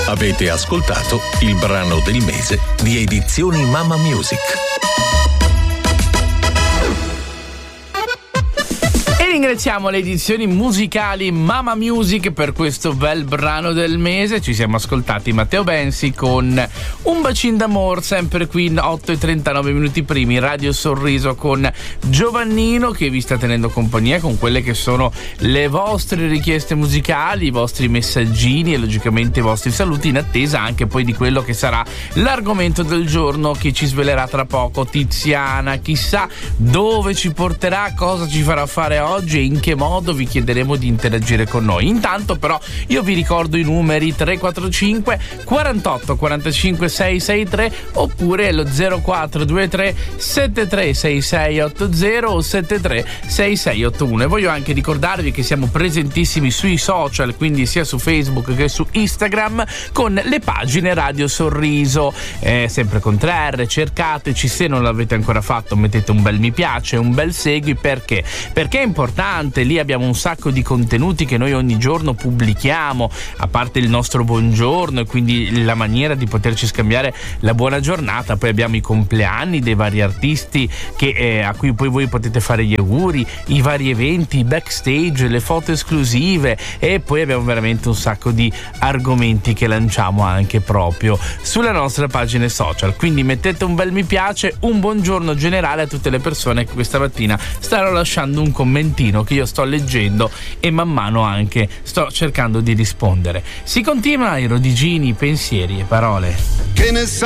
Avete ascoltato il brano del mese di Edizioni Mamma Music. Ringraziamo le edizioni musicali Mamma Music per questo bel brano del mese. Ci siamo ascoltati Matteo Bensi con Un bacin d'amor, sempre qui in 8:39 minuti primi, Radio Sorriso, con Giovannino che vi sta tenendo compagnia con quelle che sono le vostre richieste musicali, i vostri messaggini e logicamente i vostri saluti, in attesa anche poi di quello che sarà l'argomento del giorno che ci svelerà tra poco Tiziana. Chissà dove ci porterà, cosa ci farà fare oggi e in che modo vi chiederemo di interagire con noi. Intanto però io vi ricordo i numeri 345 48 45 663 oppure lo 0423 73 6680 o 73 6681. E voglio anche ricordarvi che siamo presentissimi sui social, quindi sia su Facebook che su Instagram, con le pagine Radio Sorriso, sempre con 3R. Cercateci, se non l'avete ancora fatto mettete un bel mi piace, un bel segui. Perché è importante, lì abbiamo un sacco di contenuti che noi ogni giorno pubblichiamo, a parte il nostro buongiorno e quindi la maniera di poterci scambiare la buona giornata. Poi abbiamo i compleanni dei vari artisti a cui poi voi potete fare gli auguri, i vari eventi, i backstage, le foto esclusive, e poi abbiamo veramente un sacco di argomenti che lanciamo anche proprio sulle nostre pagine social. Quindi mettete un bel mi piace, un buongiorno generale a tutte le persone che questa mattina stanno lasciando un commentino che io sto leggendo e man mano anche sto cercando di rispondere. Si continua, i rodigini, pensieri e parole. Che ne